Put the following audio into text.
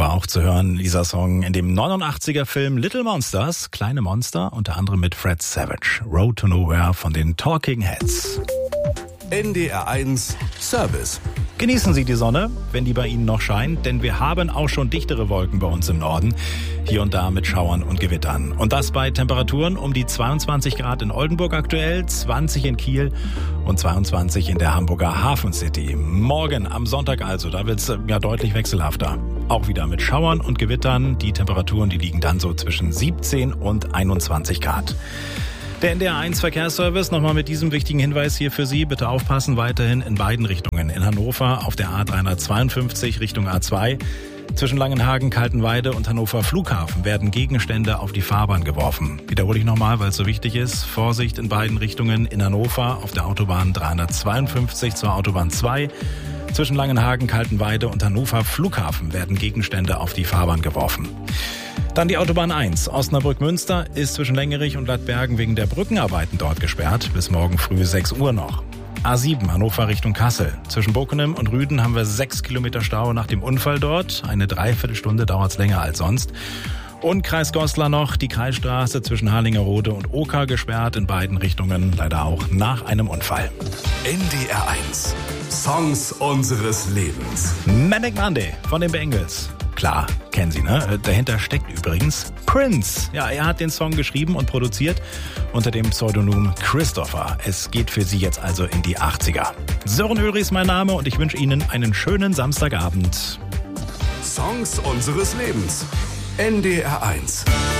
war auch zu hören, dieser Song in dem 89er Film Little Monsters, kleine Monster, unter anderem mit Fred Savage. Road to Nowhere von den Talking Heads. NDR1 Service. Genießen Sie die Sonne, wenn die bei Ihnen noch scheint, denn wir haben auch schon dichtere Wolken bei uns im Norden. Hier und da mit Schauern und Gewittern. Und das bei Temperaturen um die 22 Grad in Oldenburg aktuell, 20 in Kiel und 22 in der Hamburger Hafen City. Morgen am Sonntag also, da wird's ja deutlich wechselhafter. Auch wieder mit Schauern und Gewittern. Die Temperaturen, die liegen dann so zwischen 17 und 21 Grad. Der NDR1 Verkehrsservice, nochmal mit diesem wichtigen Hinweis hier für Sie. Bitte aufpassen, weiterhin in beiden Richtungen. In Hannover auf der A352 Richtung A2. Zwischen Langenhagen, Kaltenweide und Hannover Flughafen werden Gegenstände auf die Fahrbahn geworfen. Wiederhole ich nochmal, weil es so wichtig ist. Vorsicht in beiden Richtungen. In Hannover auf der Autobahn 352 zur Autobahn 2. Zwischen Langenhagen, Kaltenweide und Hannover Flughafen werden Gegenstände auf die Fahrbahn geworfen. Dann die Autobahn 1. Osnabrück-Münster ist zwischen Längerich und Ladbergen wegen der Brückenarbeiten dort gesperrt. Bis morgen früh 6 Uhr noch. A7 Hannover Richtung Kassel. Zwischen Bockenem und Rüden haben wir 6 Kilometer Stau nach dem Unfall dort. Eine Dreiviertelstunde dauert es länger als sonst. Und Kreis Goslar noch, die Kreisstraße zwischen Harlingerode und Oker gesperrt in beiden Richtungen, leider auch nach einem Unfall. NDR1 Songs unseres Lebens. Manic Monday von den Bengals. Klar, kennen Sie, ne? Dahinter steckt übrigens Prince. Ja, er hat den Song geschrieben und produziert unter dem Pseudonym Christopher. Es geht für Sie jetzt also in die 80er. Sören Ulrich ist mein Name und ich wünsche Ihnen einen schönen Samstagabend. Songs unseres Lebens. NDR1.